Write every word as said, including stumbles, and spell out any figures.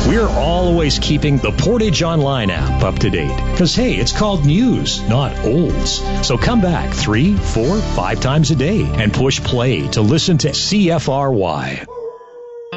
We're always keeping the Portage Online app up to date. Because, hey, it's called news, not olds. So come back three, four, five times a day and push play to listen to C F R Y.